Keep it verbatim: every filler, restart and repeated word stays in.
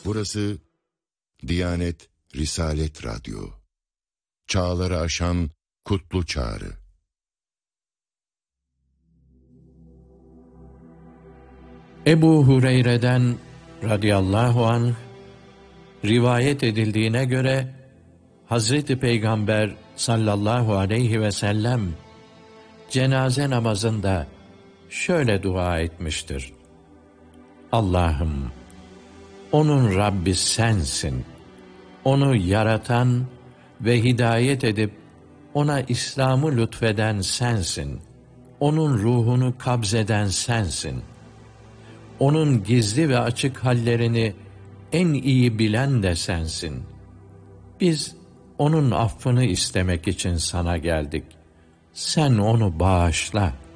Burası Diyanet Risalet Radyo. Çağları aşan kutlu çağrı. Ebu Hureyre'den radıyallahu anh rivayet edildiğine göre Hazreti Peygamber sallallahu aleyhi ve sellem cenaze namazında şöyle dua etmiştir: Allah'ım, onun Rabbi sensin. Onu yaratan ve hidayet edip ona İslam'ı lütfeden sensin. Onun ruhunu kabzeden sensin. Onun gizli ve açık hallerini en iyi bilen de sensin. Biz onun affını istemek için sana geldik. Sen onu bağışla.